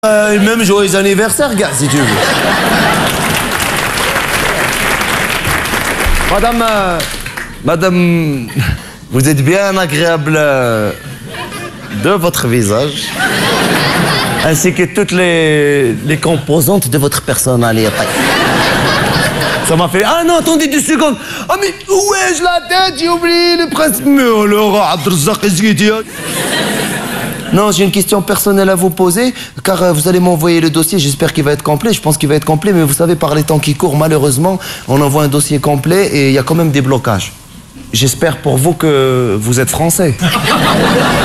Même joyeux anniversaire, gars, si tu veux. Madame, vous êtes bien agréable de votre visage, ainsi que toutes les composantes de votre personnalité. Ça m'a fait... Ah non, attendez 2 secondes. Ah mais où ai-je la tête? J'ai oublié le principe. Mais alors, Abdelrazak, qu'est-ce qu'il dit? Non, j'ai une question personnelle à vous poser, car vous allez m'envoyer le dossier, j'espère qu'il va être complet, je pense qu'il va être complet, mais vous savez, par les temps qui courent, malheureusement, on envoie un dossier complet et il y a quand même des blocages. J'espère pour vous que vous êtes français.